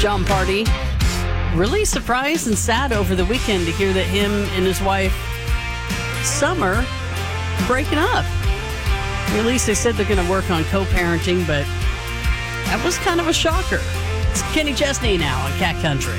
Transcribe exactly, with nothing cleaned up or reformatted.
Jon Pardi. Really surprised and sad over the weekend to hear that him and his wife, Summer, breaking up. At least they said they're going to work on co-parenting, but that was kind of a shocker. It's Kenny Chesney now on Cat Country.